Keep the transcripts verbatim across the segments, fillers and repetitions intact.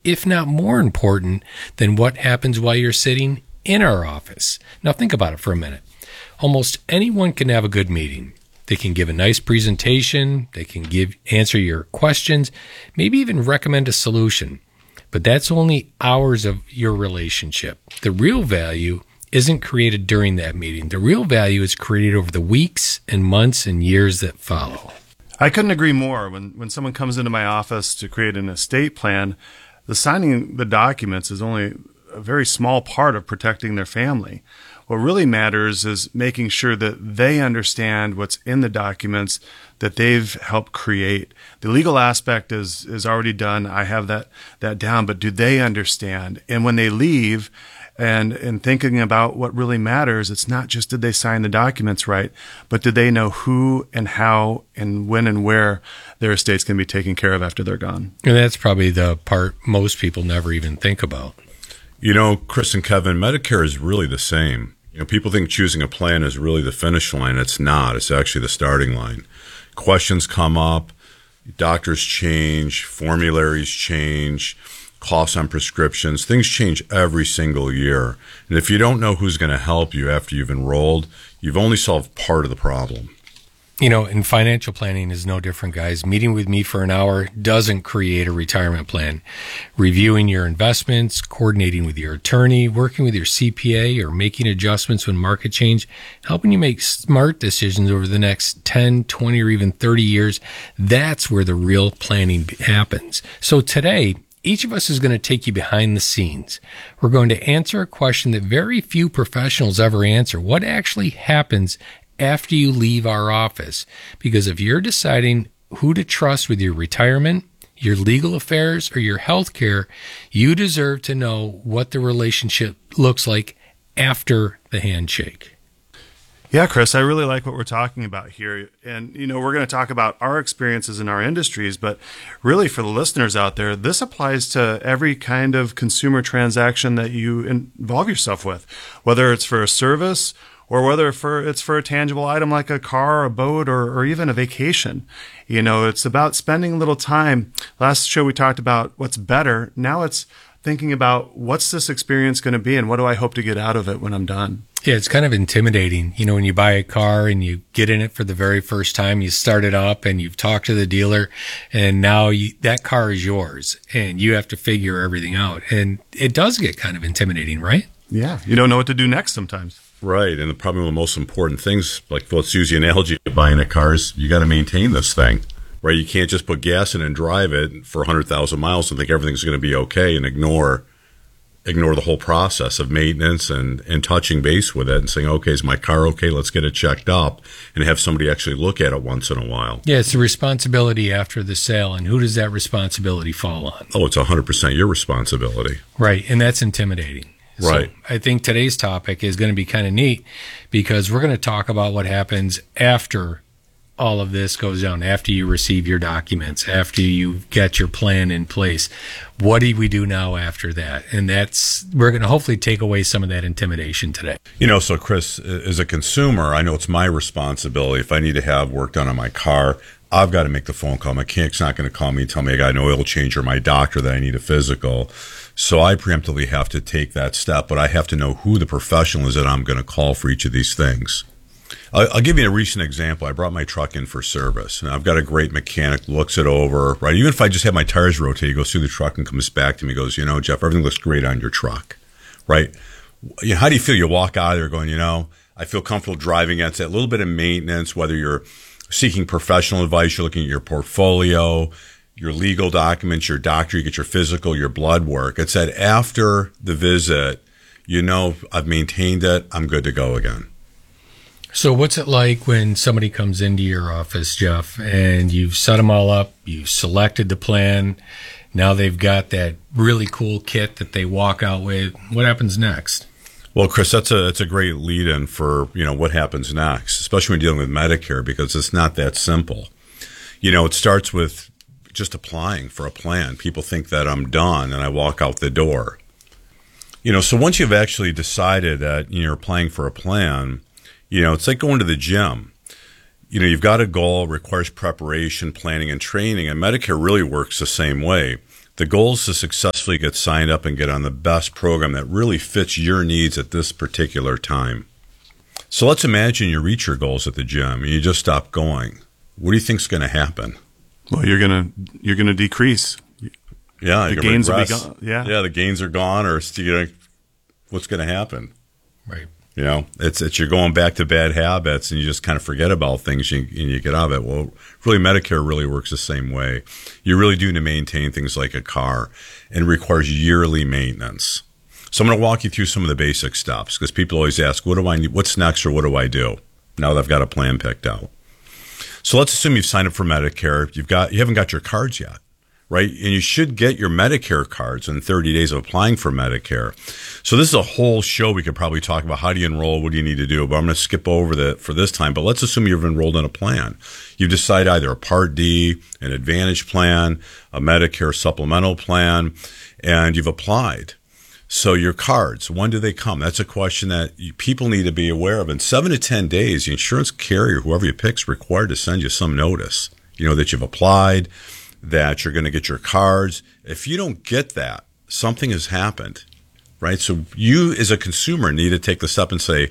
if not more important than what happens while you're sitting in our office. Now think about it for a minute. Almost anyone can have a good meeting. They can give a nice presentation, they can give answer your questions, maybe even recommend a solution. But that's only hours of your relationship. The real value isn't created during that meeting. The real value is created over the weeks and months and years that follow. I couldn't agree more. When when someone comes into my office to create an estate plan, the signing the documents is only a very small part of protecting their family. What really matters is making sure that they understand what's in the documents that they've helped create. The legal aspect is is already done. I have that that down, but do they understand? And when they leave, and and thinking about what really matters, it's not just did they sign the documents right, but did they know who and how and when and where their estate's going to be taken care of after they're gone. And that's probably the part most people never even think about. You know, Chris and Kevin, Medicare is really the same. You know, people think choosing a plan is really the finish line. It's not. It's actually the starting line. Questions come up, doctors change, formularies change, costs on prescriptions. Things change every single year. And if you don't know who's going to help you after you've enrolled, you've only solved part of the problem. You know, and financial planning is no different, guys. Meeting with me for an hour doesn't create a retirement plan. Reviewing your investments, coordinating with your attorney, working with your C P A, or making adjustments when market change, helping you make smart decisions over the next ten, twenty, or even thirty years, that's where the real planning happens. So today, each of us is going to take you behind the scenes. We're going to answer a question that very few professionals ever answer. What actually happens after you leave our office? Because if you're deciding who to trust with your retirement, your legal affairs, or your health care, you deserve to know what the relationship looks like after the handshake. Yeah, Chris, I really like what we're talking about here. And, you know, we're going to talk about our experiences in our industries, but really for the listeners out there, this applies to every kind of consumer transaction that you involve yourself with, whether it's for a service or whether for it's for a tangible item like a car, a boat, or, or even a vacation. You know, it's about spending a little time. Last show we talked about what's better. Now it's thinking about what's this experience going to be and what do I hope to get out of it when I'm done. Yeah, it's kind of intimidating. You know, when you buy a car and you get in it for the very first time, you start it up and you've talked to the dealer, and now you, that car is yours and you have to figure everything out. And it does get kind of intimidating, right? Yeah, you don't know what to do next sometimes. Right, and the, probably one of the most important things, like let's use the analogy of buying a car, is you got to maintain this thing, right? You can't just put gas in and drive it for one hundred thousand miles and think everything's going to be okay and ignore ignore the whole process of maintenance and, and touching base with it and saying, okay, is my car okay? Let's get it checked up, and have somebody actually look at it once in a while. Yeah, it's the responsibility after the sale, and who does that responsibility fall on? Oh, it's one hundred percent your responsibility. Right, and that's intimidating. Right. So I think today's topic is going to be kind of neat because we're going to talk about what happens after all of this goes down, after you receive your documents, after you get your plan in place. What do we do now after that? And that's, we're going to hopefully take away some of that intimidation today. You know, so Chris, as a consumer, I know it's my responsibility. If I need to have work done on my car, I've got to make the phone call. My mechanic's not going to call me and tell me I got an oil change, or my doctor that I need a physical. So I preemptively have to take that step, but I have to know who the professional is that I'm going to call for each of these things. I'll, I'll give you a recent example. I brought my truck in for service, and I've got a great mechanic, looks it over, right? Even if I just have my tires rotated, he goes through the truck and comes back to me and goes, you know, Jeff, everything looks great on your truck, right? You know, how do you feel? You walk out of there going, you know, I feel comfortable driving it. It's a little bit of maintenance, whether you're seeking professional advice, you're looking at your portfolio, your legal documents, your doctor, you get your physical, your blood work. It said after the visit, you know, I've maintained it, I'm good to go again. So what's it like when somebody comes into your office, Jeff, and you've set them all up, you've selected the plan, now they've got that really cool kit that they walk out with. What happens next? Well, Chris, that's a that's a great lead-in for, you know, what happens next, especially when dealing with Medicare, because it's not that simple. You know, it starts with just applying for a plan. People think that I'm done and I walk out the door. You know, so once you've actually decided that you're applying for a plan, you know, it's like going to the gym. You know, you've got a goal, requires preparation, planning, and training, and Medicare really works the same way. The goal is to successfully get signed up and get on the best program that really fits your needs at this particular time. So let's imagine you reach your goals at the gym and you just stop going. What do you think is going to happen? Well, you're gonna you're gonna decrease. Yeah, the gains will be gone. Yeah, yeah, the gains are gone, or you know, what's going to happen? Right. You know, it's it's you're going back to bad habits, and you just kind of forget about things, and you, and you get out of it. Well, really, Medicare really works the same way. You really do need to maintain things like a car, and it requires yearly maintenance. So I'm going to walk you through some of the basic steps, because people always ask, "What do I need? What's next, or what do I do?" Now that I've got a plan picked out. So let's assume you've signed up for Medicare. You've got you haven't got your cards yet. Right? And you should get your Medicare cards in thirty days of applying for Medicare. So this is a whole show we could probably talk about. How do you enroll? What do you need to do? But I'm going to skip over that for this time. But let's assume you've enrolled in a plan. You decide either a Part D, an Advantage plan, a Medicare supplemental plan, and you've applied. So your cards, when do they come? That's a question that you, people need to be aware of. In seven to ten days, the insurance carrier, whoever you pick, is required to send you some notice, you know, that you've applied, that you're going to get your cards. If you don't get that, something has happened, right? So you as a consumer need to take the step and say,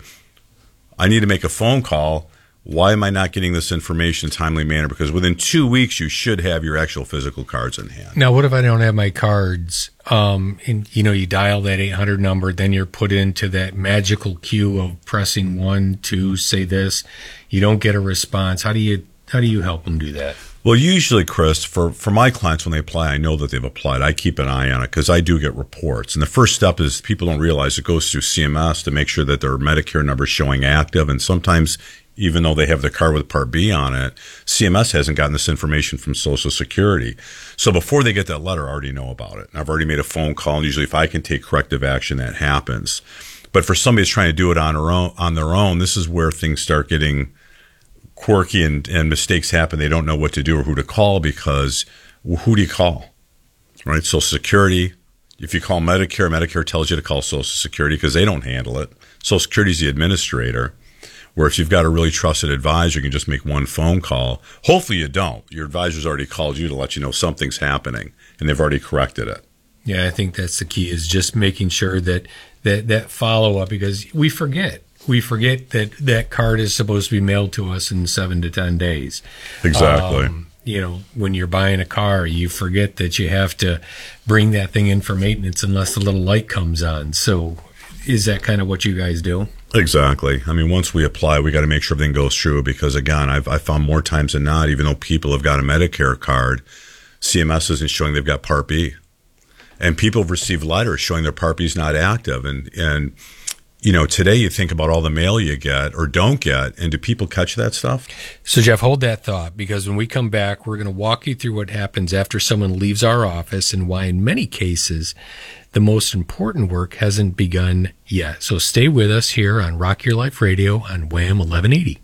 I need to make a phone call. Why am I not getting this information in a timely manner? Because within two weeks, you should have your actual physical cards in hand. Now, what if I don't have my cards? Um, and, you know, you dial that eight hundred number, then you're put into that magical queue of pressing one, two, say this. You don't get a response. How do you, how do you help them do that? Well, usually, Chris, for, for my clients, when they apply, I know that they've applied. I keep an eye on it because I do get reports. And the first step is people don't realize it goes through C M S to make sure that their Medicare number is showing active. And sometimes, even though they have the card with Part B on it, C M S hasn't gotten this information from Social Security. So before they get that letter, I already know about it. And I've already made a phone call. And usually if I can take corrective action, that happens. But for somebody that's trying to do it on their own, on their own, this is where things start getting quirky and, and mistakes happen. They don't know what to do or who to call because well, who do you call, right? Social Security. If you call Medicare, Medicare tells you to call Social Security because they don't handle it. Social Security is the administrator, where if you've got a really trusted advisor, you can just make one phone call. Hopefully you don't. Your advisor's already called you to let you know something's happening, and they've already corrected it. Yeah, I think that's the key, is just making sure that that, that follow-up, because we forget. We forget that that card is supposed to be mailed to us in seven to ten days. Exactly. Um, you know, when you're buying a car, you forget that you have to bring that thing in for maintenance unless the little light comes on. So is that kind of what you guys do? Exactly. I mean, once we apply, we got to make sure everything goes through because, again, I've I found more times than not, even though people have got a Medicare card, C M S isn't showing they've got Part B. And people have received letters showing their Part B is not active. And, and you know, today you think about all the mail you get or don't get, and do people catch that stuff? So, Jeff, hold that thought, because when we come back, we're going to walk you through what happens after someone leaves our office and why, in many cases, the most important work hasn't begun yet. So stay with us here on Rock Your Life Radio on Wham eleven eighty.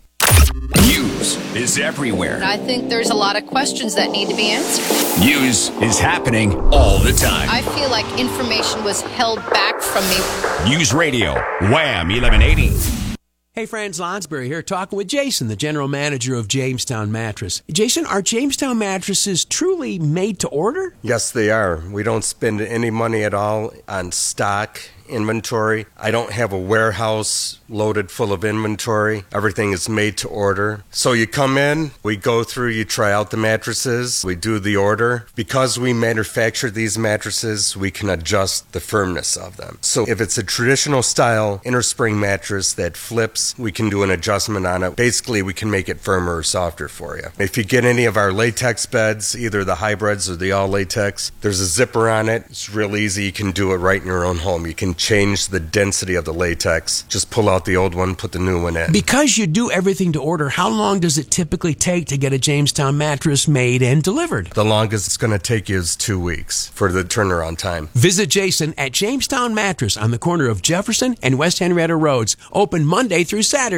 News is everywhere. I think there's a lot of questions that need to be answered. News is happening all the time. I feel like information was held back from me. News Radio, Wham eleven eighty. Hey, Franz Lonsberry here, talking with Jason, the general manager of Jamestown Mattress. Jason, are Jamestown mattresses truly made to order? Yes, they are. We don't spend any money at all on stock, inventory. I don't have a warehouse loaded full of inventory. Everything is made to order. So you come in, we go through, you try out the mattresses, we do the order. Because we manufacture these mattresses, we can adjust the firmness of them. So if it's a traditional style inner spring mattress that flips, we can do an adjustment on it. Basically, we can make it firmer or softer for you. If you get any of our latex beds, either the hybrids or the all latex, there's a zipper on it. It's real easy. You can do it right in your own home. You can change the density of the latex. Just pull out the old one, put the new one in. Because you do everything to order, how long does it typically take to get a Jamestown mattress made and delivered? The longest it's going to take you is two weeks for the turnaround time. Visit Jason at Jamestown Mattress on the corner of Jefferson and West Henrietta Roads. Open Monday through Saturday.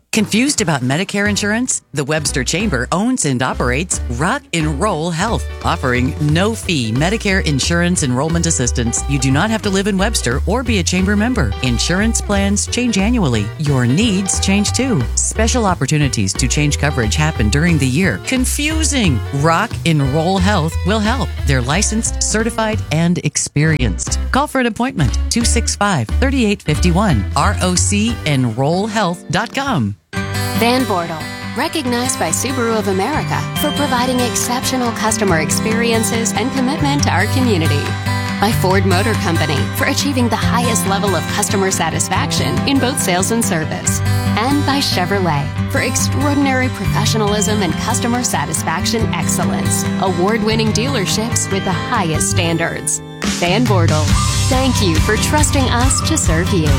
Confused about Medicare insurance? The Webster Chamber owns and operates Rock and Roll Health, offering no-fee Medicare insurance enrollment assistance. You do not have to live in Webster or be a chamber member. Insurance plans change annually. Your needs change too. Special opportunities to change coverage happen during the year. Confusing. Rock and Roll Health will help. They're licensed, certified, and experienced. Call for an appointment. two six five, three eight five one. R O C enroll health dot com. Van Bortle, recognized by Subaru of America for providing exceptional customer experiences and commitment to our community. By Ford Motor Company for achieving the highest level of customer satisfaction in both sales and service. And by Chevrolet for extraordinary professionalism and customer satisfaction excellence. Award-winning dealerships with the highest standards. Van Bortle, thank you for trusting us to serve you.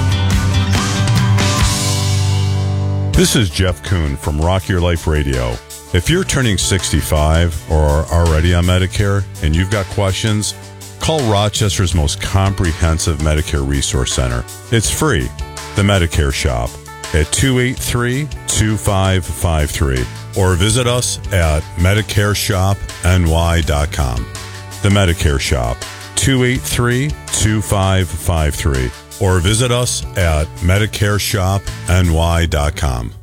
This is Jeff Kuhn from Rock Your Life Radio. If you're turning sixty-five or are already on Medicare and you've got questions, call Rochester's most comprehensive Medicare Resource Center. It's free, the Medicare Shop, at two eight three, two five five three, or visit us at medicare shop n y dot com. The Medicare Shop, two eight three, two five five three. Or visit us at medicare shop n y dot com.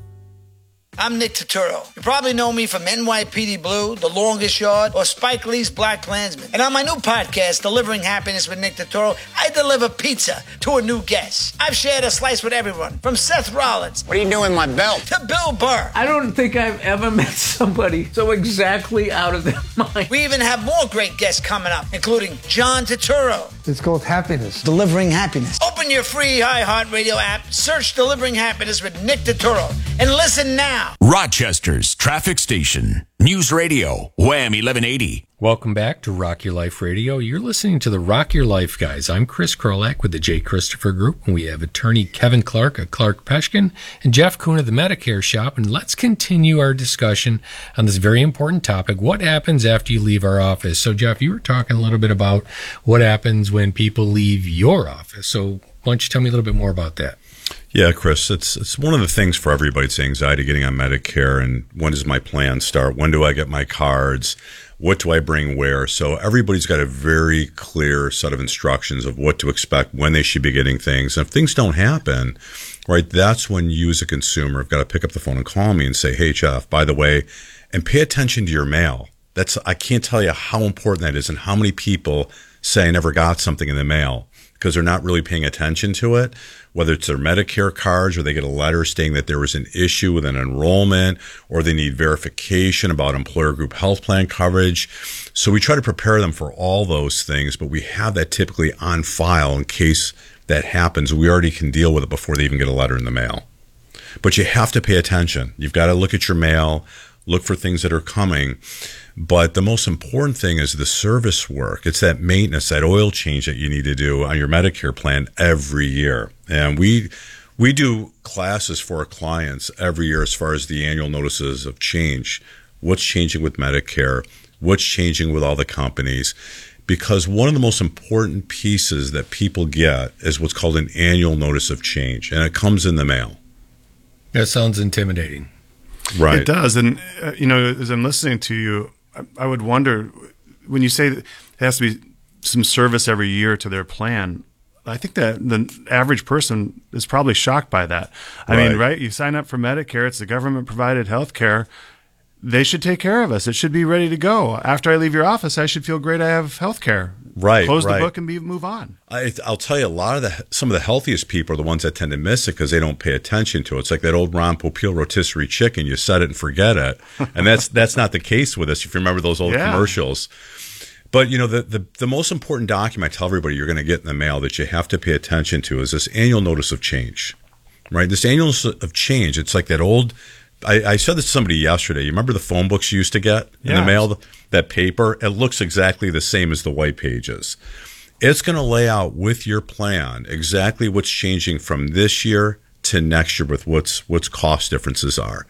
I'm Nick Turturro. You probably know me from N Y P D Blue, The Longest Yard, or Spike Lee's Black Klansman. And on my new podcast, Delivering Happiness with Nick Turturro, I deliver pizza to a new guest. I've shared a slice with everyone, from Seth Rollins. What are you doing with my belt? To Bill Burr. I don't think I've ever met somebody so exactly out of their mind. We even have more great guests coming up, including John Turturro. It's called Happiness. Delivering Happiness. Open your free iHeartRadio app, search Delivering Happiness with Nick Turturro, and listen now. Rochester's traffic station. News Radio, Wham eleven eighty. Welcome back to Rock Your Life Radio. You're listening to the Rock Your Life guys. I'm Chris Krolak with the J. Christopher Group, and we have attorney Kevin Clark of Clark Peshkin and Jeff Kuhn of the Medicare Shop. And let's continue our discussion on this very important topic. What happens after you leave our office? So, Jeff, you were talking a little bit about what happens when people leave your office. So why don't you tell me a little bit more about that? Yeah, Chris, it's it's one of the things for everybody. It's anxiety getting on Medicare, and when does my plan start? When do I get my cards? What do I bring where? So everybody's got a very clear set of instructions of what to expect, when they should be getting things. And if things don't happen, right, that's when you as a consumer have got to pick up the phone and call me and say, hey, Jeff, by the way, and pay attention to your mail. That's I can't tell you how important that is and how many people say I never got something in the mail because they're not really paying attention to it, whether it's their Medicare cards or they get a letter stating that there was an issue with an enrollment or they need verification about employer group health plan coverage. So we try to prepare them for all those things, but we have that typically on file in case that happens. We already can deal with it before they even get a letter in the mail. But you have to pay attention. You've got to look at your mail, look for things that are coming. But the most important thing is the service work. It's that maintenance, that oil change that you need to do on your Medicare plan every year. And we we do classes for our clients every year as far as the annual notices of change. What's changing with Medicare? What's changing with all the companies? Because one of the most important pieces that people get is what's called an annual notice of change. And it comes in the mail. That sounds intimidating. Right. It does. And, uh, you know, as I'm listening to you, I would wonder, when you say that there has to be some service every year to their plan, I think that the average person is probably shocked by that. I Right. mean, right? You sign up for Medicare, it's the government-provided health care. They should take care of us. It should be ready to go. After I leave your office, I should feel great I have health care. Right, Close right. the book and be, move on. I, I'll tell you, a lot of the some of the healthiest people are the ones that tend to miss it because they don't pay attention to it. It's like that old Ron Popeil rotisserie chicken. You set it and forget it, and that's that's not the case with us. If you remember those old Yeah. commercials. But you know, the, the the most important document I tell everybody you're going to get in the mail that you have to pay attention to is this annual notice of change. Right, this annual notice of change. It's like that old. I, I said this to somebody yesterday. You remember the phone books you used to get in Yeah. the mail? That paper, it looks exactly the same as the white pages. It's going to lay out with your plan exactly what's changing from this year to next year with what's what's cost differences are.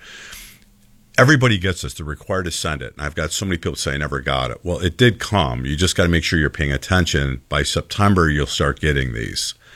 Everybody gets this. They're required to send it. And I've got so many people say I never got it. Well, it did come. You just got to make sure you're paying attention. By September, you'll start getting these.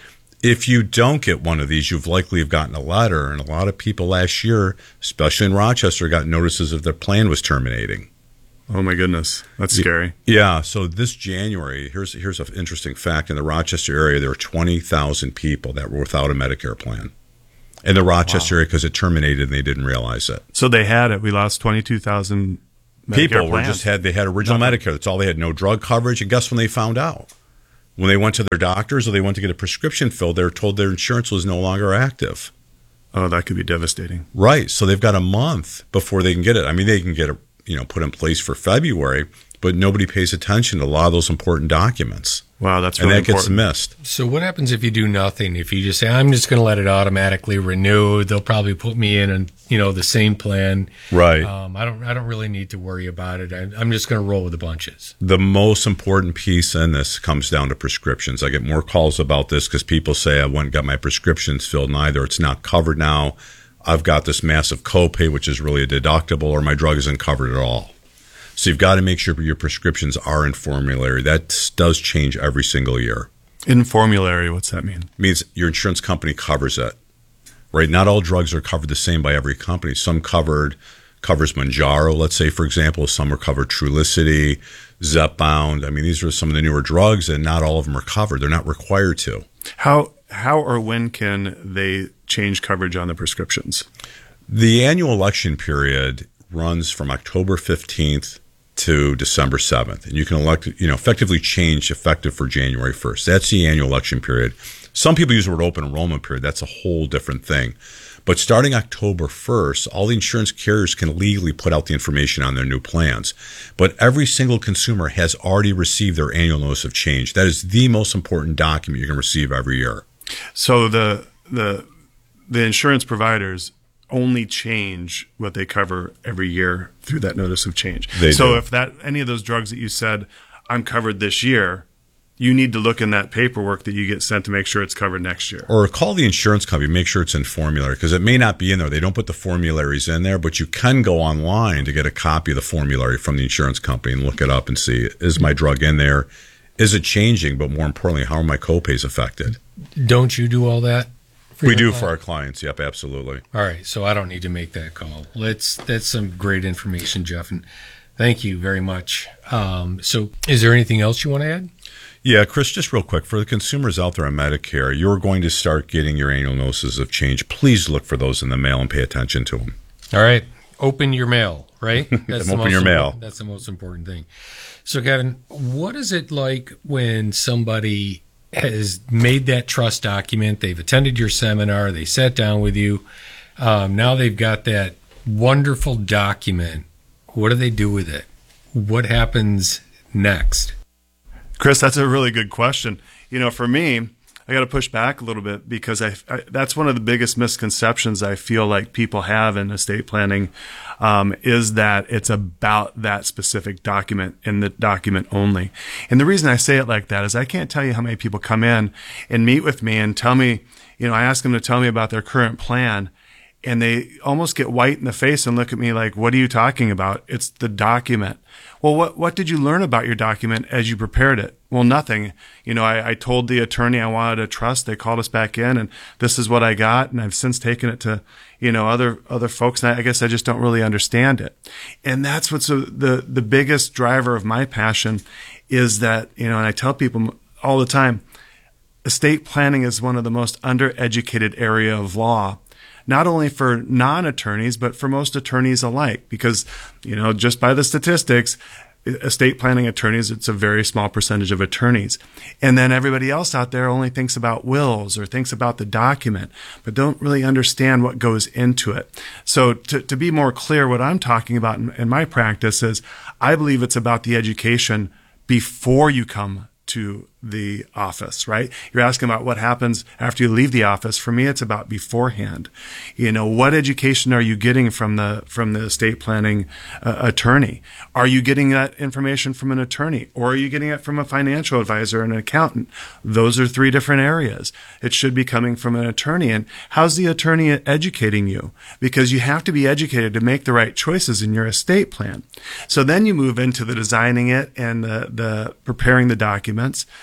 If you don't get one of these, you've likely have gotten a letter, and a lot of people last year, especially in Rochester, got notices of their plan was terminating. Oh my goodness, that's scary. Yeah, so this January, here's here's an interesting fact. In the Rochester area, there were twenty thousand people that were without a Medicare plan. In the Rochester wow. area, because it terminated and they didn't realize it. So they had it. We lost twenty-two thousand people were just had they had original Nothing. Medicare. That's all they had, no drug coverage. And guess when they found out? When they went to their doctors or they went to get a prescription filled, they were told their insurance was no longer active. Oh, that could be devastating. Right. So they've got a month before they can get it. I mean, they can get it, you know, put in place for February, but nobody pays attention to a lot of those important documents. Wow, that's really and that important. gets missed. So what happens if you do nothing? If you just say, I'm just going to let it automatically renew, they'll probably put me in, and you know, the same plan. Right. Um, I don't. I don't really need to worry about it. I, I'm just going to roll with the bunches. The most important piece in this comes down to prescriptions. I get more calls about this because people say I went and got my prescriptions filled, and either it's not covered now, I've got this massive copay, which is really a deductible, or my drug isn't covered at all. So you've got to make sure your prescriptions are in formulary. That does change every single year. In formulary, what's that mean? It means your insurance company covers it, right? Not all drugs are covered the same by every company. Some covered covers Mounjaro, let's say, for example. Some are covered Trulicity, Zepbound. I mean, these are some of the newer drugs, and not all of them are covered. They're not required to. How how or when can they change coverage on the prescriptions? The annual election period runs from October fifteenth to December seventh, and you can elect, you know, effectively change effective for January first. That's the annual election period. Some people use the word open enrollment period. That's a whole different thing. But starting October first, all the insurance carriers can legally put out the information on their new plans. But every single consumer has already received their annual notice of change. That is the most important document you can receive every year. So the the the insurance providers only change what they cover every year through that notice of change. They so do. if that any of those drugs that you said, I'm covered this year, you need to look in that paperwork that you get sent to make sure it's covered next year. Or call the insurance company, make sure it's in formulary, because it may not be in there. They don't put the formularies in there, but you can go online to get a copy of the formulary from the insurance company and look it up and see, is my drug in there? Is it changing? But more importantly, how are my copays affected? Don't you do all that? We do for our clients. Yep, absolutely. All right, so I don't need to make that call. Let's. That's some great information, Jeff, and thank you very much. Um, so is there anything else you want to add? Yeah, Chris, just real quick, for the consumers out there on Medicare, you're going to start getting your annual notices of change. Please look for those in the mail and pay attention to them. All right, open your mail, right? That's open your mail. That's the most important thing. So, Kevin, what is it like when somebody has made that trust document, they've attended your seminar, they sat down with you, um, now they've got that wonderful document. What do they do with it? What happens next? Chris, that's a really good question. You know, for me, I got to push back a little bit because I, I that's one of the biggest misconceptions I feel like people have in estate planning um, is that it's about that specific document and the document only. And the reason I say it like that is I can't tell you how many people come in and meet with me and tell me, you know, I ask them to tell me about their current plan, and they almost get white in the face and look at me like, what are you talking about? It's the document. Well, what, what did you learn about your document as you prepared it? Well, nothing. You know, I, I told the attorney I wanted a trust. They called us back in, and this is what I got. And I've since taken it to, you know, other, other folks. And I guess I just don't really understand it. And that's what's a, the, the biggest driver of my passion is that, you know, and I tell people all the time, estate planning is one of the most undereducated area of law. Not only for non-attorneys, but for most attorneys alike, because, you know, just by the statistics, estate planning attorneys, it's a very small percentage of attorneys. And then everybody else out there only thinks about wills or thinks about the document, but don't really understand what goes into it. So to, to be more clear, what I'm talking about in, in my practice is I believe it's about the education before you come to the office, right? You're asking about what happens after you leave the office. For me, it's about beforehand. You know, what education are you getting from the from the estate planning uh, attorney? Are you getting that information from an attorney, or are you getting it from a financial advisor and an accountant? Those are three different areas. It should be coming from an attorney. And how's the attorney educating you? Because you have to be educated to make the right choices in your estate plan. So then you move into the designing it and the, the preparing the documents.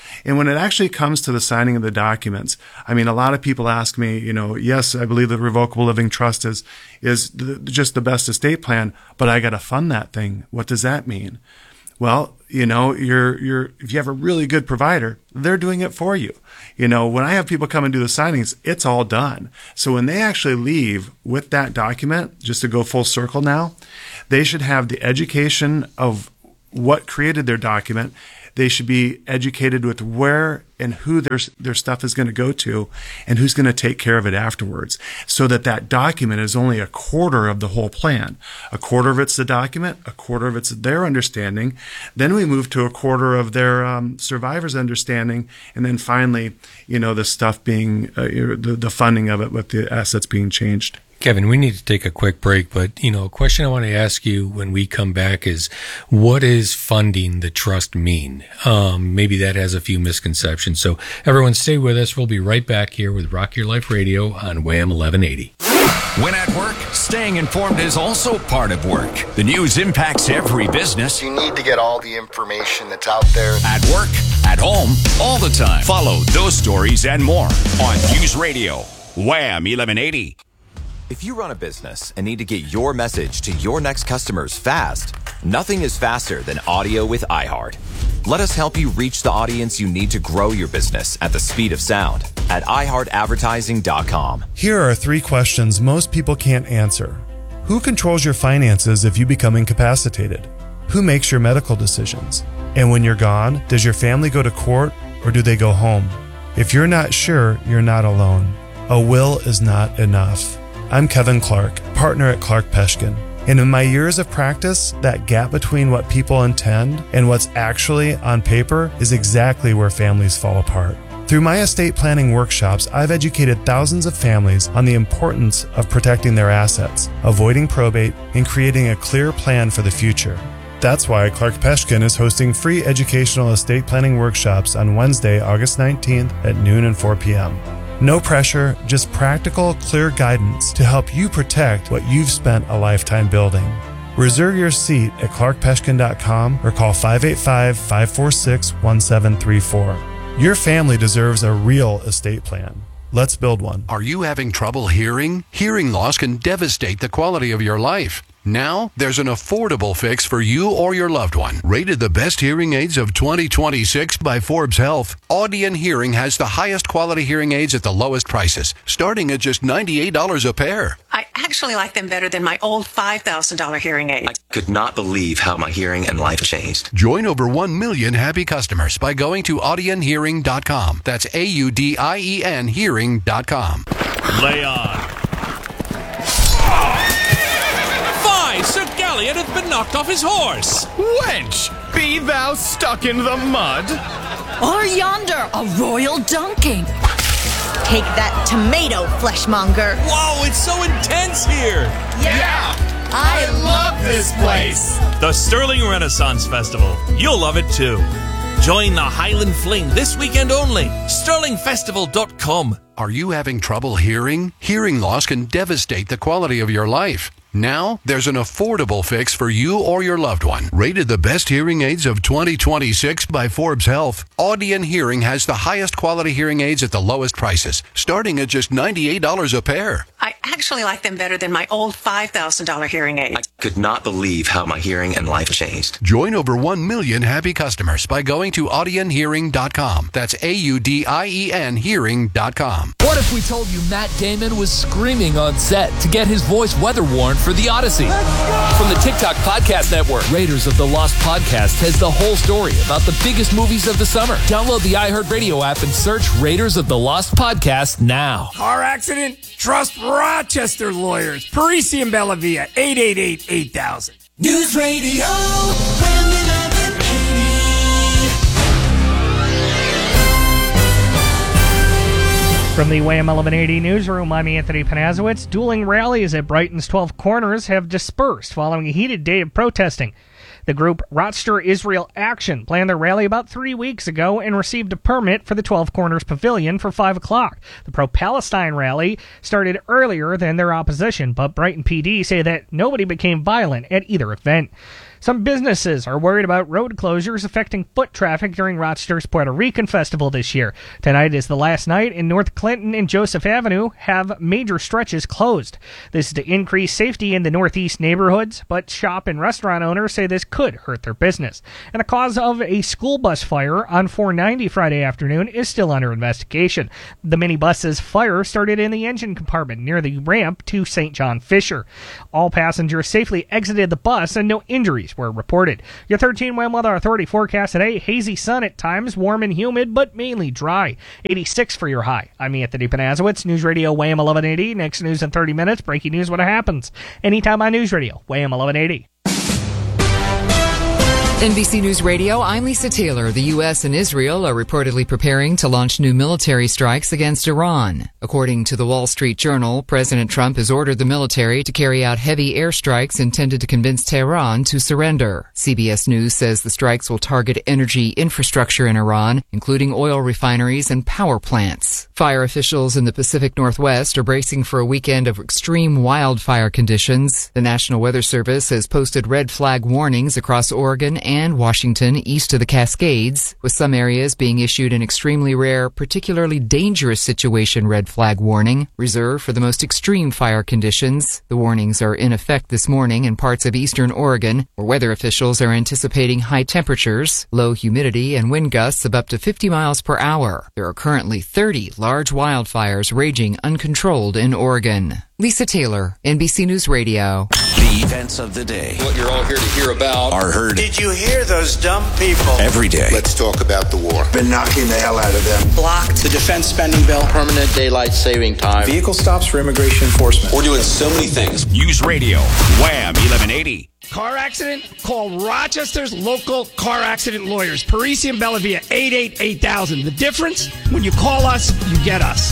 And when it actually comes to the signing of the documents, I mean, a lot of people ask me, you know, yes, I believe the Revocable Living Trust is is the, just the best estate plan, but I got to fund that thing. What does that mean? Well, you know, you're, you're, if you have a really good provider, they're doing it for you. You know, when I have people come and do the signings, it's all done. So when they actually leave with that document, just to go full circle now, they should have the education of what created their document. They should be educated with where and who their, their stuff is going to go to and who's going to take care of it afterwards, so that that document is only a quarter of the whole plan. A quarter of it's the document, a quarter of it's their understanding. Then we move to a quarter of their um, survivor's understanding. And then finally, you know, the stuff being, uh, the, the funding of it with the assets being changed. Kevin, we need to take a quick break, but, you know, a question I want to ask you when we come back is, what does funding the trust mean? Um, maybe that has a few misconceptions. So everyone stay with us. We'll be right back here with Rock Your Life Radio on Wham eleven eighty. When at work, staying informed is also part of work. The news impacts every business. You need to get all the information that's out there. At work, at home, all the time. Follow those stories and more on News Radio, Wham eleven eighty. If you run a business and need to get your message to your next customers fast, nothing is faster than audio with iHeart. Let us help you reach the audience you need to grow your business at the speed of sound at i heart advertising dot com. Here are three questions most people can't answer. Who controls your finances if you become incapacitated? Who makes your medical decisions? And when you're gone, does your family go to court or do they go home? If you're not sure, you're not alone. A will is not enough. I'm Kevin Clark, partner at Clark Peshkin. And in my years of practice, that gap between what people intend and what's actually on paper is exactly where families fall apart. Through my estate planning workshops, I've educated thousands of families on the importance of protecting their assets, avoiding probate, and creating a clear plan for the future. That's why Clark Peshkin is hosting free educational estate planning workshops on Wednesday, August nineteenth at noon and four p.m. No pressure, just practical, clear guidance to help you protect what you've spent a lifetime building. Reserve your seat at clark peshkin dot com or call five eight five, five four six, one seven three four. Your family deserves a real estate plan. Let's build one. Are you having trouble hearing? Hearing loss can devastate the quality of your life. Now, there's an affordable fix for you or your loved one. Rated the best hearing aids of twenty twenty-six by Forbes Health, Audion Hearing has the highest quality hearing aids at the lowest prices, starting at just ninety-eight dollars a pair. I actually like them better than my old five thousand dollars hearing aid. I could not believe how my hearing and life changed. Join over one million happy customers by going to audion hearing dot com. That's A U D I E N hearing dot com. Lay on. Sir Galliot hath been knocked off his horse. Wench, be thou stuck in the mud? Or yonder, a royal dunking. Take that tomato, fleshmonger. Whoa, it's so intense here. Yeah, yeah, I love this place. The Sterling Renaissance Festival. You'll love it too. Join the Highland Fling this weekend only. sterling festival dot com. Are you having trouble hearing? Hearing loss can devastate the quality of your life. Now, there's an affordable fix for you or your loved one. Rated the best hearing aids of twenty twenty-six by Forbes Health, Audion Hearing has the highest quality hearing aids at the lowest prices, starting at just ninety-eight dollars a pair. I actually like them better than my old five thousand dollars hearing aid. I could not believe how my hearing and life changed. Join over one million happy customers by going to audion hearing dot com. That's A U D I E N hearing dot com. What if we told you Matt Damon was screaming on set to get his voice weather worn for The Odyssey? From the TikTok Podcast Network, Raiders of the Lost Podcast has the whole story about the biggest movies of the summer. Download the iHeartRadio app and search Raiders of the Lost Podcast now. Car accident? Trust Rochester Lawyers. Parisi and Bellavia, eight eight eight, eight thousand. News Radio. From the Wham eleven eighty newsroom, I'm Anthony Panazowitz. Dueling rallies at Brighton's twelve Corners have dispersed following a heated day of protesting. The group Rochester Israel Action planned their rally about three weeks ago and received a permit for the twelve Corners Pavilion for five o'clock. The pro-Palestine rally started earlier than their opposition, but Brighton P D say that nobody became violent at either event. Some businesses are worried about road closures affecting foot traffic during Rochester's Puerto Rican Festival this year. Tonight is the last night, and North Clinton and Joseph Avenue have major stretches closed. This is to increase safety in the northeast neighborhoods, but shop and restaurant owners say this could hurt their business. And the cause of a school bus fire on four ninety Friday afternoon is still under investigation. The minibus's fire started in the engine compartment near the ramp to Saint John Fisher. All passengers safely exited the bus and no injuries were reported. Your thirteen Wham Weather Authority forecast today: hazy sun at times, warm and humid, but mainly dry. eighty-six for your high. I'm Anthony Panazowitz, News Radio Wham eleven eighty. Next news in thirty minutes. Breaking news when it happens. Anytime on News Radio Wham eleven eighty. N B C News Radio, I'm Lisa Taylor. The U S and Israel are reportedly preparing to launch new military strikes against Iran. According to the Wall Street Journal, President Trump has ordered the military to carry out heavy airstrikes intended to convince Tehran to surrender. C B S News says the strikes will target energy infrastructure in Iran, including oil refineries and power plants. Fire officials in the Pacific Northwest are bracing for a weekend of extreme wildfire conditions. The National Weather Service has posted red flag warnings across Oregon and Washington east of the Cascades, with some areas being issued an extremely rare, particularly dangerous situation red flag warning, reserved for the most extreme fire conditions. The warnings are in effect this morning in parts of eastern Oregon, where weather officials are anticipating high temperatures, low humidity, and wind gusts of up to fifty miles per hour. There are currently thirty large wildfires raging uncontrolled in Oregon. Lisa Taylor, N B C News Radio. The events of the day. What you're all here to hear about are heard. Did you hear those dumb people? Every day. Let's talk about the war. Been knocking the hell out of them. Blocked. The defense spending bill. Permanent daylight saving time. Vehicle stops for immigration enforcement. We're doing so many things. News Radio, Wham eleven eighty. Car accident? Call Rochester's local car accident lawyers. Parisi and Bellavia, eight eight eight thousand. The difference? When you call us, you get us.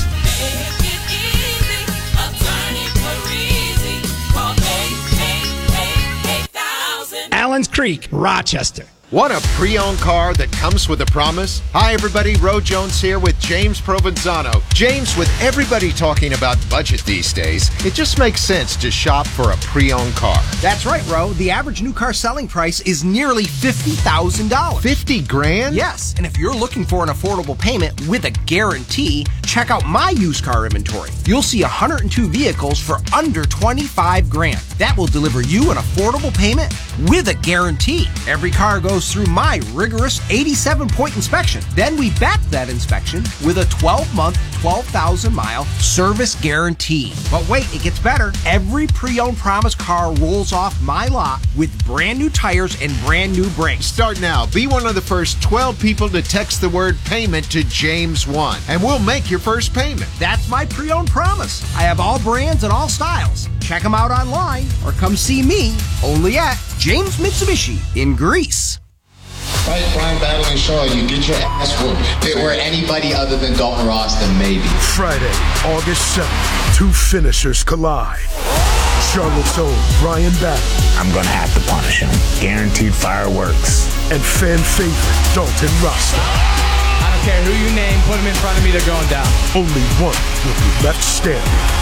Allen's Creek, Rochester. Want a pre-owned car that comes with a promise? Hi everybody, Ro Jones here with James Provenzano. James, with everybody talking about budget these days, it just makes sense to shop for a pre-owned car. That's right, Ro. The average new car selling price is nearly fifty thousand dollars. fifty grand? Yes, and if you're looking for an affordable payment with a guarantee, check out my used car inventory. You'll see one hundred two vehicles for under twenty-five grand. That will deliver you an affordable payment with a guarantee. Every car goes through my rigorous eighty-seven point inspection. Then we back that inspection with a twelve month, twelve thousand mile service guarantee. But wait, it gets better. Every pre-owned promise car rolls off my lot with brand new tires and brand new brakes. Start now. Be one of the first twelve people to text the word payment to James one, and we'll make your first payment. That's my pre-owned promise. I have all brands and all styles. Check them out online or come see me only at James Mitsubishi in Greece. Fight Brian Battle and Shaw, you get your ass whooped. If it were anybody other than Dalton Ross, then maybe. Friday, August seventh, two finishers collide. Charlotte's own Brian Battle. I'm gonna have to punish him. Guaranteed fireworks. And fan favorite Dalton Rasta. I don't care who you name, put him in front of me, they're going down. Only one will be left standing.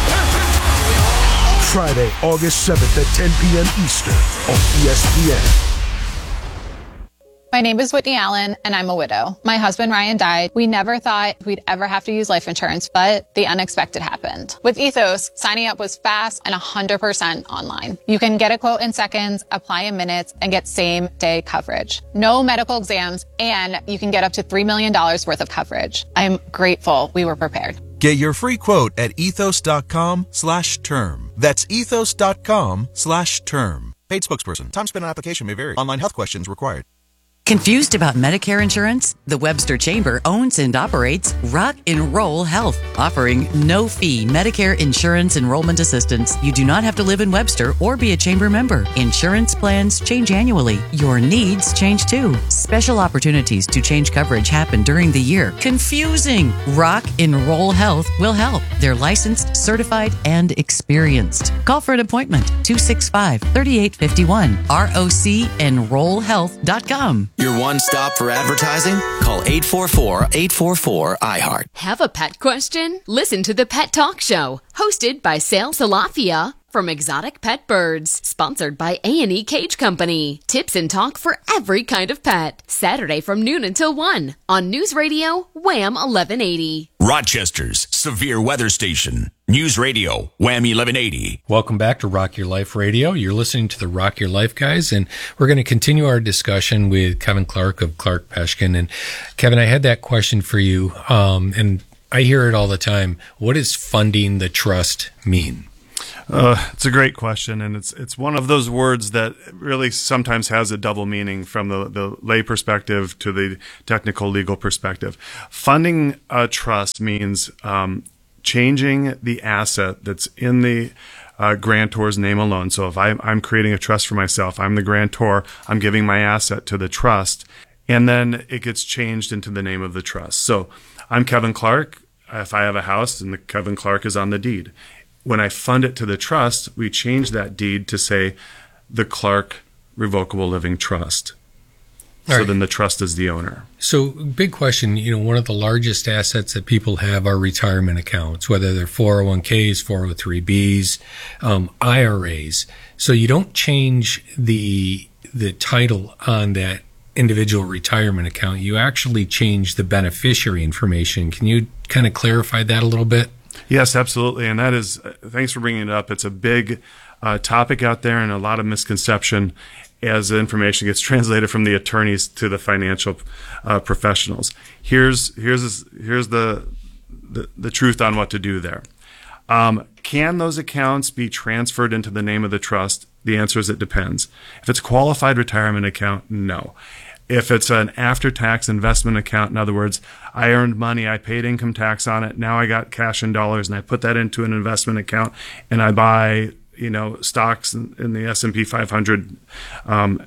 Friday, August seventh at ten p.m. Eastern on E S P N. My name is Whitney Allen, and I'm a widow. My husband, Ryan, died. We never thought we'd ever have to use life insurance, but the unexpected happened. With Ethos, signing up was fast and one hundred percent online. You can get a quote in seconds, apply in minutes, and get same-day coverage. No medical exams, and you can get up to three million dollars worth of coverage. I'm grateful we were prepared. Get your free quote at ethos.com slash term. That's ethos.com slash term. Paid spokesperson. Time spent on application may vary. Online health questions required. Confused about Medicare insurance? The Webster Chamber owns and operates Rock Enroll Health, offering no-fee Medicare insurance enrollment assistance. You do not have to live in Webster or be a Chamber member. Insurance plans change annually. Your needs change too. Special opportunities to change coverage happen during the year. Confusing! Rock Enroll Health will help. They're licensed, certified, and experienced. Call for an appointment. two six five, three eight five one. R O C enroll health dot com. Your one stop for advertising? Call eight four four, eight four four, I heart. Have a pet question? Listen to the Pet Talk Show, hosted by Sal Salafia. from exotic pet birds. Sponsored by A and E Cage Company. Tips and talk for every kind of pet. Saturday from noon until one on News Radio Wham eleven eighty. Rochester's severe weather station. News Radio Wham eleven eighty. Welcome back to Rock Your Life Radio. You're listening to the Rock Your Life guys, and we're going to continue our discussion with Kevin Clark of Clark Peshkin. And Kevin, I had that question for you, um, and I hear it all the time. What does funding the trust mean? Uh, it's a great question, and it's it's one of those words that really sometimes has a double meaning from the, the lay perspective to the technical legal perspective. Funding a trust means um, changing the asset that's in the uh, grantor's name alone. So if I, I'm creating a trust for myself, I'm the grantor, I'm giving my asset to the trust, and then it gets changed into the name of the trust. So I'm Kevin Clark. If I have a house, and the Kevin Clark is on the deed. When I fund it to the trust, we change that deed to say the Clark Revocable Living Trust. All so right. then the trust is the owner. So big question, you know, one of the largest assets that people have are retirement accounts, whether they're four oh one k's, four oh three b's, um, I R A's. So you don't change the the title on that individual retirement account. You actually change the beneficiary information. Can you kind of clarify that a little bit? Yes, absolutely. And that is, thanks for bringing it up. It's a big uh, topic out there and a lot of misconception as the information gets translated from the attorneys to the financial uh, professionals. Here's here's here's the, the the truth on what to do there. Um, can those accounts be transferred into the name of the trust? The answer is it depends. If it's a qualified retirement account, no. If it's an after-tax investment account, in other words, I earned money, I paid income tax on it, now I got cash in dollars, and I put that into an investment account, and I buy, you know, stocks in, in the S and P five hundred um,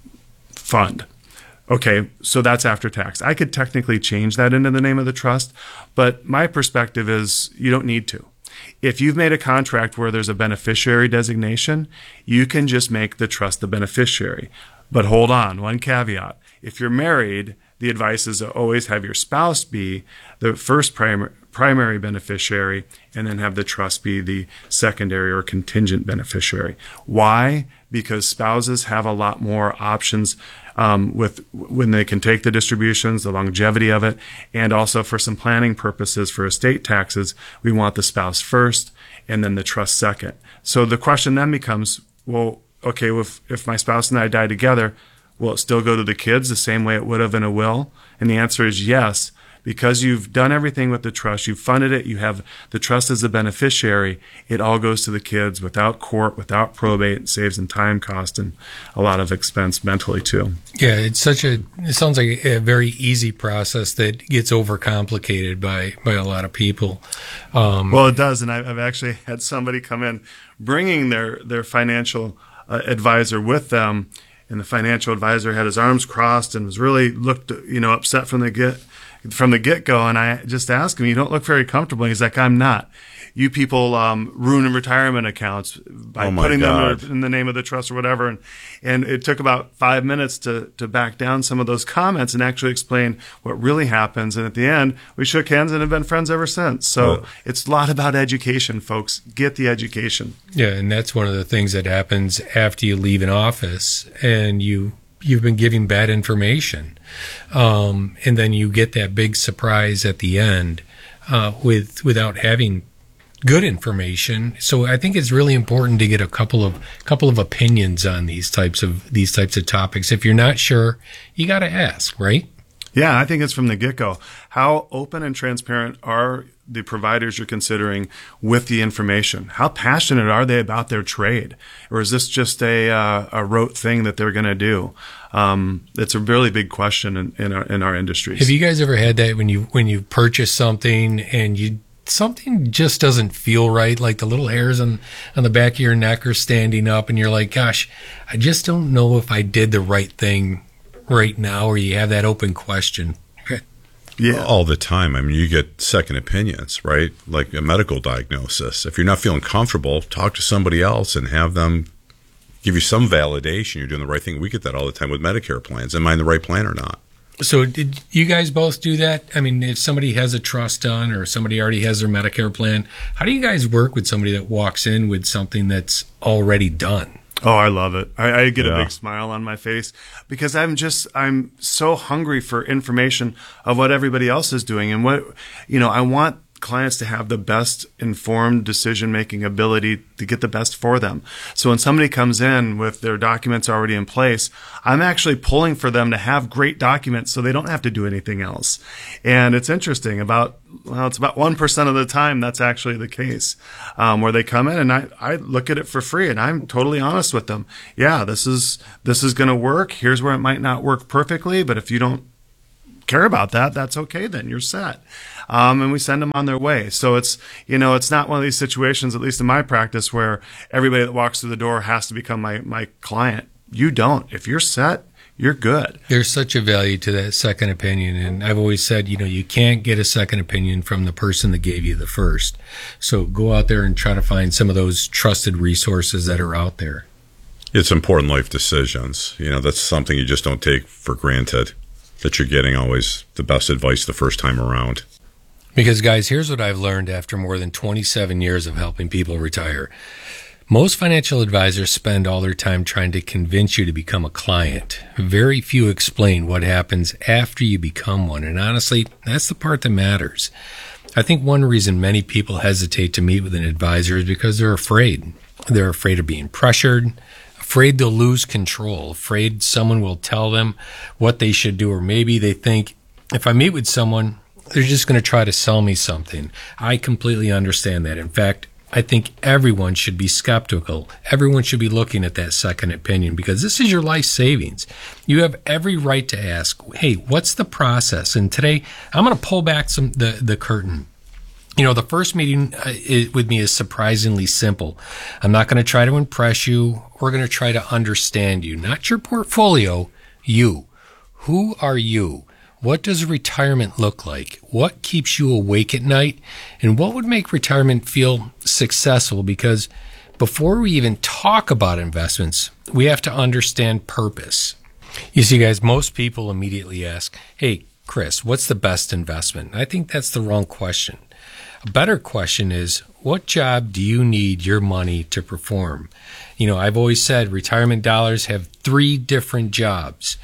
fund. Okay, so that's after tax. I could technically change that into the name of the trust, but my perspective is you don't need to. If you've made a contract where there's a beneficiary designation, you can just make the trust the beneficiary. But hold on, one caveat. If you're married, the advice is to always have your spouse be the first prim- primary beneficiary and then have the trust be the secondary or contingent beneficiary. Why? Because spouses have a lot more options um, with when they can take the distributions, the longevity of it, and also for some planning purposes for estate taxes, we want the spouse first and then the trust second. So the question then becomes, well, okay, well, if, if my spouse and I die together, will it still go to the kids the same way it would have in a will? And the answer is yes. Because you've done everything with the trust, you've funded it, you have the trust as a beneficiary, it all goes to the kids without court, without probate. It saves in time, cost, and a lot of expense mentally too. Yeah, it's such a, it sounds like a very easy process that gets overcomplicated by, by a lot of people. Um, well, it does, and I've actually had somebody come in bringing their, their financial uh, advisor with them, and the financial advisor had his arms crossed and was really looked, you know, upset from the get from the get-go. And I just asked him, you don't look very comfortable. And he's like, I'm not. You people um, ruin retirement accounts by oh putting God. them in the name of the trust or whatever. And, and it took about five minutes to, to back down some of those comments and actually explain what really happens. And at the end, we shook hands and have been friends ever since. So Oh. it's a lot about education, folks. Get the education. Yeah, and that's one of the things that happens after you leave an office and you you've been giving bad information, um, and then you get that big surprise at the end uh, with without having good information. So I think it's really important to get a couple of couple of opinions on these types of these types of topics. If you're not sure, you got to ask, right? Yeah, I think it's from the get-go. How open and transparent are the providers you're considering with the information? How passionate are they about their trade? Or is this just a uh, a rote thing that they're going to do? Um, it's a really big question in, in, our, in our industries. Have you guys ever had that when you when you purchase something and you something just doesn't feel right, like the little hairs on, on the back of your neck are standing up and you're like, gosh, I just don't know if I did the right thing right now, or you have that open question? Yeah, all the time. I mean, you get second opinions, right? Like a medical diagnosis. If you're not feeling comfortable, talk to somebody else and have them give you some validation you're doing the right thing. We get that all the time with Medicare plans. Am I in the right plan or not? So did you guys both do that? I mean, if somebody has a trust done or somebody already has their Medicare plan, how do you guys work with somebody that walks in with something that's already done? Oh, I love it. I, I get Yeah. a big smile on my face because I'm just, I'm so hungry for information of what everybody else is doing. And what, you know, I want clients to have the best informed decision-making ability to get the best for them. So when somebody comes in with their documents already in place, I'm actually pulling for them to have great documents so they don't have to do anything else. And it's interesting about, well, it's about one percent of the time that's actually the case, um, where they come in and I, I look at it for free and I'm totally honest with them. Yeah, this is, this is going to work. Here's where it might not work perfectly, but if you don't care about that, that's okay, then you're set. Um, and we send them on their way. So it's, you know, it's not one of these situations, at least in my practice, where everybody that walks through the door has to become my, my client. You don't. If you're set, you're good. There's such a value to that second opinion. And I've always said, you know, you can't get a second opinion from the person that gave you the first. So go out there and try to find some of those trusted resources that are out there. It's important life decisions. You know, that's something you just don't take for granted, that you're getting always the best advice the first time around. Because, guys, here's what I've learned after more than twenty-seven years of helping people retire. Most financial advisors spend all their time trying to convince you to become a client. Very few explain what happens after you become one. And honestly, that's the part that matters. I think one reason many people hesitate to meet with an advisor is because they're afraid. They're afraid of being pressured, afraid they'll lose control, afraid someone will tell them what they should do, or maybe they think, if I meet with someone, they're just going to try to sell me something. I completely understand that. In fact, I think everyone should be skeptical. Everyone should be looking at that second opinion because this is your life savings. You have every right to ask, hey, what's the process? And today, I'm going to pull back some the, the curtain. You know, the first meeting uh, it, with me is surprisingly simple. I'm not going to try to impress you. We're going to try to understand you, not your portfolio, you. Who are you? What does retirement look like? What keeps you awake at night? And what would make retirement feel successful? Because before we even talk about investments, we have to understand purpose. You see, guys, most people immediately ask, hey, Chris, what's the best investment? I think that's the wrong question. A better question is, what job do you need your money to perform? You know, I've always said retirement dollars have three different jobs: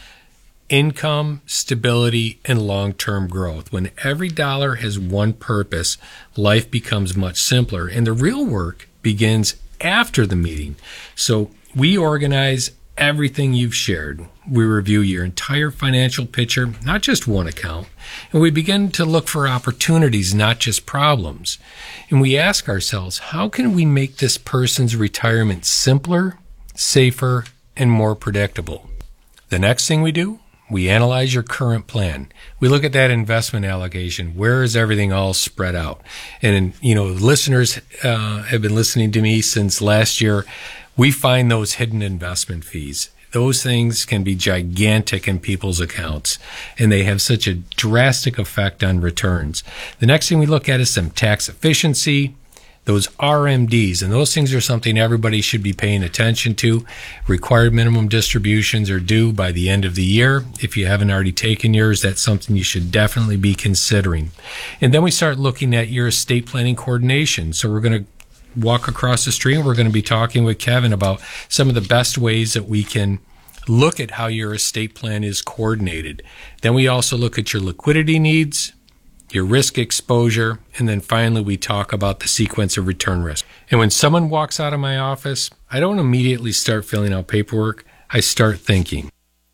income, stability, and long-term growth. When every dollar has one purpose, life becomes much simpler, and the real work begins after the meeting. So we organize everything you've shared. We review your entire financial picture, not just one account, and we begin to look for opportunities, not just problems. And we ask ourselves, how can we make this person's retirement simpler, safer, and more predictable? The next thing we do, we analyze your current plan. We look at that investment allocation. Where is everything all spread out? And, you know, listeners uh, have been listening to me since last year. We find those hidden investment fees. Those things can be gigantic in people's accounts, and they have such a drastic effect on returns. The next thing we look at is some tax efficiency, those R M Ds, and those things are something everybody should be paying attention to. Required minimum distributions are due by the end of the year. If you haven't already taken yours, that's something you should definitely be considering. And then we start looking at your estate planning coordination. So we're going to walk across the street. We're going to be talking with Kevin about some of the best ways that we can look at how your estate plan is coordinated. Then we also look at your liquidity needs, your risk exposure, and then finally we talk about the sequence of return risk. And when someone walks out of my office, I don't immediately start filling out paperwork. I start thinking.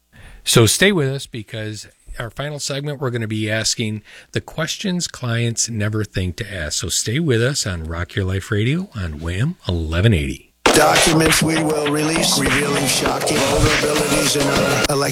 So stay with us, because our final segment, we're going to be asking the questions clients never think to ask. So stay with us on Rock Your Life Radio on Wham eleven eighty. Documents we will release, revealing shocking vulnerabilities in our election.